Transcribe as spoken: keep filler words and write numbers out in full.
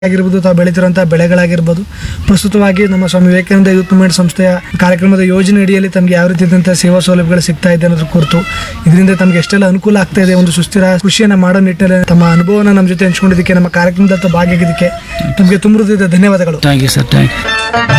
ಆಗಿರ್ಬೋದು, ತಾವು ಬೆಳೀತಿರುವಂತಹ ಬೆಳೆಗಳಾಗಿರ್ಬೋದು, ಪ್ರಸ್ತುತವಾಗಿ ನಮ್ಮ ಸ್ವಾಮಿ ವಿವೇಕಾನಂದ ಯೂತ್ ಮೂವ್ಮೆಂಟ್ ಸಂಸ್ಥೆಯ ಕಾರ್ಯಕ್ರಮದ ಯೋಜನೆ ಅಡಿಯಲ್ಲಿ ತಮಗೆ ಯಾವ ರೀತಿಯಾದಂತಹ ಸೇವಾ ಸೌಲಭ್ಯಗಳು ಸಿಗ್ತಾ ಇದೆ ಅನ್ನೋದ್ರ ಕುರಿತು, ಇದರಿಂದ ತಮಗೆ ಎಷ್ಟೆಲ್ಲ ಅನುಕೂಲ ಆಗ್ತಾ ಇದೆ, ಒಂದು ಸುಸ್ಥಿರ ಕೃಷಿಯನ್ನ ಮಾಡೋ ನಿಟ್ಟಿನಲ್ಲಿ ತಮ್ಮ ಅನುಭವನ ನಮ್ಮ ಜೊತೆ ಹಂಚ್ಕೊಂಡಿದ್ದಕ್ಕೆ, ನಮ್ಮ ಕಾರ್ಯಕ್ರಮದ ಭಾಗಿಯಾಗಿದ್ದಕ್ಕೆ ತಮಗೆ ತುಂಬ ಹೃದಯದ ಧನ್ಯವಾದಗಳು. Thank you sir, thank you.